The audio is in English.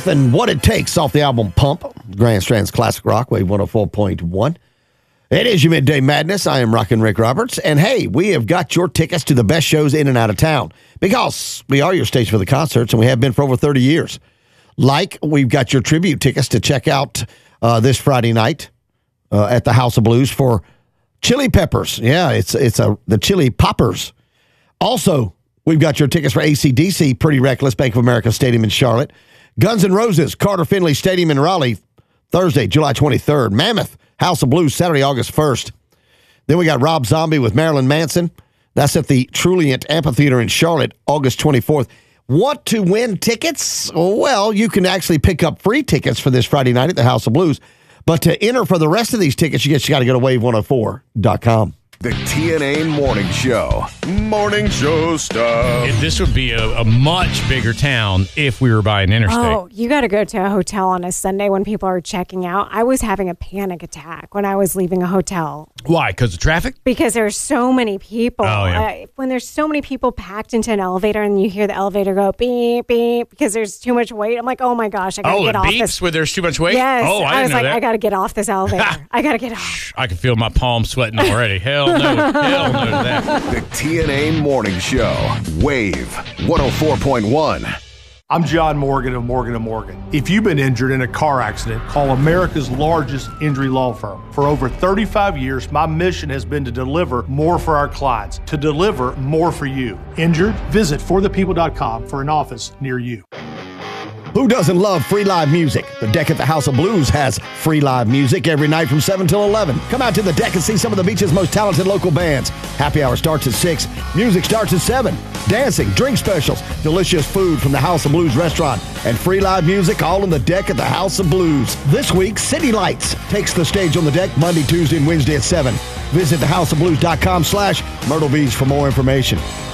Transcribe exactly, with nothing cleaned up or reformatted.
And What It Takes off the album Pump, Grand Strand's Classic Rock, Wave one oh four point one. It is your Midday Madness. I am Rockin' Rick Roberts. And hey, we have got your tickets to the best shows in and out of town because we are your station for the concerts and we have been for over thirty years. Like, we've got your tribute tickets to check out uh, this Friday night uh, at the House of Blues for Chili Peppers. Yeah, it's it's a the Chili Poppers. Also, we've got your tickets for A C D C, Pretty Reckless, Bank of America Stadium in Charlotte. Guns N' Roses, Carter Finley Stadium in Raleigh, Thursday, July twenty-third. Mammoth, House of Blues, Saturday, August first. Then we got Rob Zombie with Marilyn Manson. That's at the Trulient Amphitheater in Charlotte, August twenty-fourth. Want to win tickets? Well, you can actually pick up free tickets for this Friday night at the House of Blues. But to enter for the rest of these tickets, you, you got to go to wave one oh four dot com. The T N A Morning Show. Morning Show stuff. If this would be a, a much bigger town if we were by an interstate. Oh, you got to go to a hotel on a Sunday when people are checking out. I was having a panic attack when I was leaving a hotel. Why? Because of traffic? Because there's so many people. Oh, yeah. Uh, when there's so many people packed into an elevator and you hear the elevator go beep, beep, because there's too much weight, I'm like, oh my gosh, I got to Oh, get it off beeps this. where there's too much weight? Yes. Oh, I, I was didn't know like, that. I got to get off this elevator. I got to get off. I can feel my palms sweating already. Hell no. Hell no to that. The T N A Morning Show. Wave one oh four point one. I'm John Morgan of Morgan and Morgan. If you've been injured in a car accident, call America's largest injury law firm. For over thirty-five years, my mission has been to deliver more for our clients, to deliver more for you. Injured? Visit for the people dot com for an office near you. Who doesn't love free live music? The Deck at the House of Blues has free live music every night from seven till eleven. Come out to the Deck and see some of the beach's most talented local bands. Happy hour starts at six. Music starts at seven. Dancing, drink specials, delicious food from the House of Blues restaurant, and free live music all on the Deck at the House of Blues. This week, City Lights takes the stage on the deck Monday, Tuesday, and Wednesday at seven. Visit the house of blues dot com slash Myrtle Beach for more information.